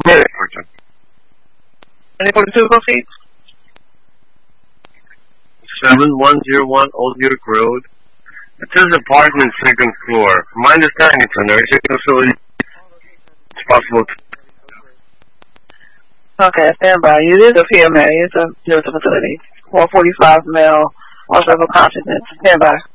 Yes, Fortune. 2042, proceed. 7101 Old York Road. It says apartment, second floor. From my understanding, it's a nursing facility. It's possible to... Okay, stand by. It is a PMA. It's a nursing facility. 145 male, also of consciousness. Stand by.